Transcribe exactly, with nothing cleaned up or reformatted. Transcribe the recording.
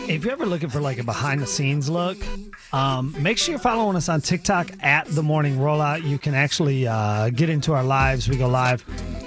If you're ever looking for like a behind the scenes look, um, make sure you're following us on TikTok at The Morning Rollout. You can actually uh, get into our lives. We go live